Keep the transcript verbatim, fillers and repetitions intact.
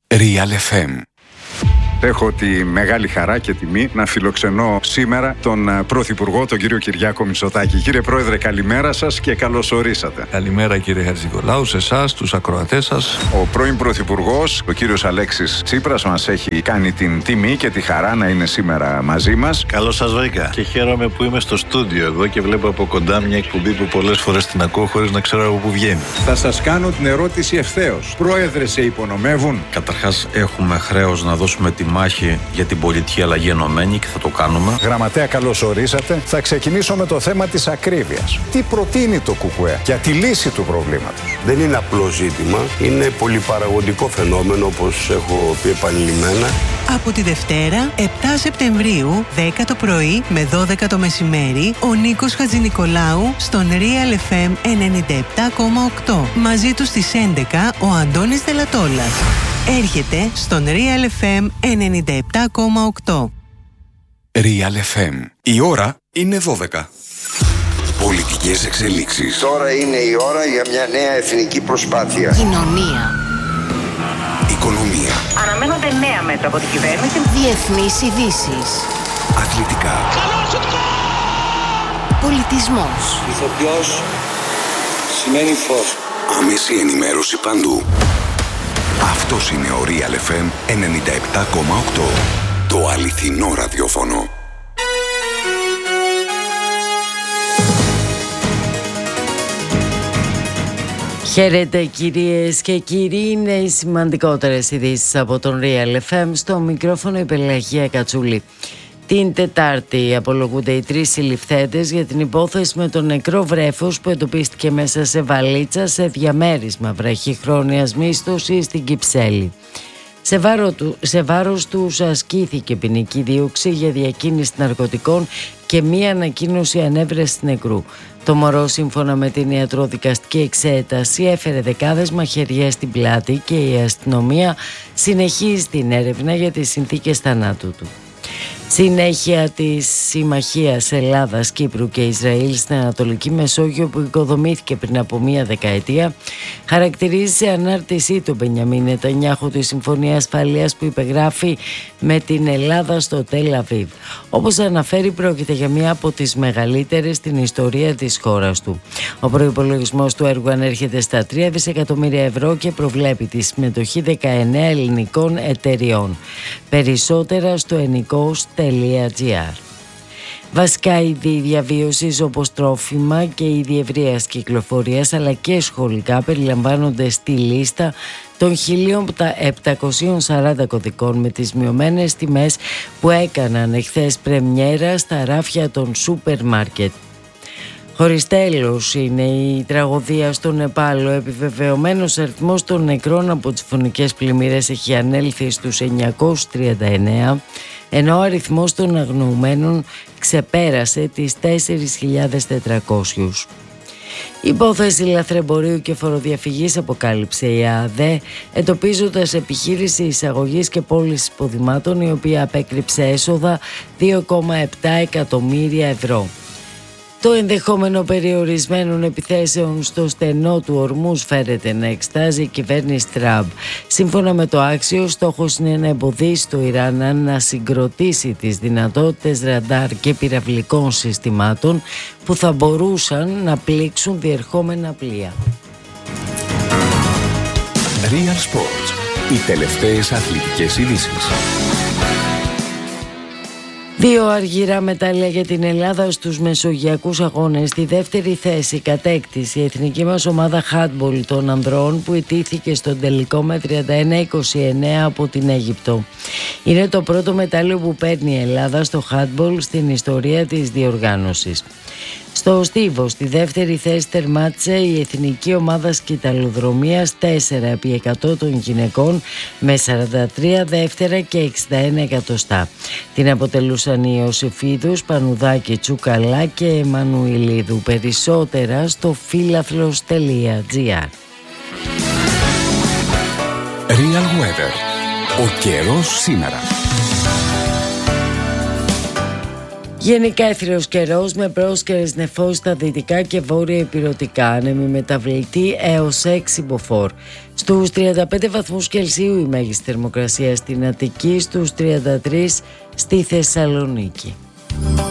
Real εφ εμ. Έχω τη μεγάλη χαρά και τιμή να φιλοξενώ σήμερα τον Πρωθυπουργό, τον κύριο Κυριάκο Μητσοτάκη. Κύριε Πρόεδρε, καλημέρα σας και καλώς ορίσατε. Καλημέρα κύριε Χατζηνικολάου, σε εσάς, τους ακροατές σας. Ο πρώην Πρωθυπουργός, ο κύριος Αλέξης Τσίπρας, μας έχει κάνει την τιμή και τη χαρά να είναι σήμερα μαζί μας. Καλώς σας βρήκα και χαίρομαι που είμαι στο στούντιο εδώ και βλέπω από κοντά μια εκπομπή που πολλές φορές την ακούω χωρίς να ξέρω από πού βγαίνει. Θα σας κάνω την ερώτηση ευθέως. Πρόεδρε, σε υπονομεύουν? Καταρχάς, έχουμε χρέος να δώσουμε τη μάχη για την πολιτική αλλαγή ενωμένη και θα το κάνουμε. Γραμματέα, καλώς ορίσατε. Θα ξεκινήσω με το θέμα της ακρίβειας. Τι προτείνει το ΚΚΕ για τη λύση του προβλήματος? Δεν είναι απλό ζήτημα, είναι πολυπαραγωγικό φαινόμενο, όπως έχω πει επανειλημμένα. Από τη Δευτέρα, επτά Σεπτεμβρίου, δέκα το πρωί με δώδεκα το μεσημέρι, ο Νίκος Χατζηνικολάου στον Real εφ εμ ενενήντα επτά κόμμα οκτώ. Μαζί του στις έντεκα ο Αντώνης Δελατόλας. Έρχεται στον Real εφ εμ ενενήντα επτά κόμμα οκτώ. Real εφ εμ. Η ώρα είναι δώδεκα. Πολιτικές εξελίξεις. Τώρα είναι η ώρα για μια νέα εθνική προσπάθεια. Κοινωνία. Οικονομία. Αναμένονται νέα μέτρα από την κυβέρνηση. Διεθνείς ειδήσεις. Αθλητικά. Πολιτισμός. Ηθοποιός σημαίνει φως. Άμεση ενημέρωση παντού. Αυτός είναι ο Real εφ εμ ενενήντα επτά κόμμα οκτώ. Το αληθινό ραδιόφωνο. Χαίρετε κυρίες και κύριοι, είναι οι σημαντικότερες ειδήσεις από τον Real εφ εμ. Στο μικρόφωνο η Πελαγία Κατσούλη. Την Τετάρτη απολογούνται οι τρεις συλληφθέντες για την υπόθεση με τον νεκρό βρέφος που εντοπίστηκε μέσα σε βαλίτσα σε διαμέρισμα βραχυχρόνιας μίσθωσης στην Κυψέλη. Σε, βάρο του, σε βάρος τους ασκήθηκε ποινική δίωξη για διακίνηση ναρκωτικών και μία ανακοίνωση ανέβρεσης νεκρού. Το μωρό, σύμφωνα με την ιατροδικαστική εξέταση, έφερε δεκάδες μαχαιριές στην πλάτη και η αστυνομία συνεχίζει την έρευνα για τις συνθήκες θανάτου του. Συνέχεια της συμμαχίας Ελλάδας, Κύπρου και Ισραήλ στην Ανατολική Μεσόγειο που οικοδομήθηκε πριν από μία δεκαετία, χαρακτηρίζει σε ανάρτησή του Μπενιαμίν Νετανιάχου τη Συμφωνία Ασφαλείας που υπεγράφει με την Ελλάδα στο Τελ Αβίβ. Όπως αναφέρει, πρόκειται για μία από τις μεγαλύτερες στην ιστορία της χώρας του. Ο προϋπολογισμός του έργου ανέρχεται στα τρία δισεκατομμύρια ευρώ και προβλέπει τη συμμετοχή δεκαεννέα ελληνικών εταιριών. Περισσότερα στο ενικός τελεία τζι άρ. Βασικά είδη διαβίωσης όπως τρόφιμα και είδη ευρείας κυκλοφορίας αλλά και σχολικά περιλαμβάνονται στη λίστα των χίλια επτακόσιων σαράντα κωδικών με τις μειωμένες τιμές που έκαναν εχθές πρεμιέρα στα ράφια των σούπερ μάρκετ. Χωρίς τέλος είναι η τραγωδία στο Νεπάλ. Ο επιβεβαιωμένος αριθμός των νεκρών από τις φωνικές πλημμύρες έχει ανέλθει στους εννιακόσιους τριάντα εννέα, ενώ ο αριθμός των αγνοουμένων ξεπέρασε τις τέσσερις χιλιάδες τετρακόσιους. Η υπόθεση λαθρεμπορίου και φοροδιαφυγής αποκάλυψε η ΑΔΕ, εντοπίζοντας επιχείρηση εισαγωγής και πώλησης υποδημάτων η οποία απέκρυψε έσοδα δύο κόμμα επτά εκατομμύρια ευρώ. Το ενδεχόμενο περιορισμένων επιθέσεων στο στενό του Ορμούς φέρεται να εξτάζει η κυβέρνηση Τραμπ. Σύμφωνα με το Άξιο, στόχος είναι να εμποδίσει το Ιράν να συγκροτήσει τις δυνατότητες ραντάρ και πυραυλικών συστημάτων που θα μπορούσαν να πλήξουν διερχόμενα πλοία. Real Sports. Οι τελευταίες αθλητικές ειδήσεις. Δύο αργυρά μετάλλια για την Ελλάδα στους μεσογειακούς αγώνες. Στη δεύτερη θέση κατέκτησε η εθνική μας ομάδα handball των ανδρών που ιτήθηκε στον τελικό με τριάντα ένα είκοσι εννέα από την Αίγυπτο. Είναι το πρώτο μετάλλιο που παίρνει η Ελλάδα στο handball στην ιστορία της διοργάνωσης. Στο στίβο, στη δεύτερη θέση τερμάτισε η εθνική ομάδα σκυταλοδρομίας τέσσερα επί εκατό των γυναικών με σαράντα τρία δεύτερα και εξήντα ένα εκατοστά. Την αποτελούσαν οι Ιωσήφιδους, Πανουδάκη, Τσουκαλά και Εμμανουηλίδου. Περισσότερα στο φίλαθλος τελεία τζι άρ. Real Weather. Ο καιρός σήμερα. Γενικά έθριος καιρός με πρόσκαιρες νεφώσεις στα δυτικά και βόρεια ηπειρωτικά, άνεμη μεταβλητή έως έξι μποφόρ. Στους τριάντα πέντε βαθμούς Κελσίου η μέγιστη θερμοκρασία στην Αττική, στους τριάντα τρεις στη Θεσσαλονίκη.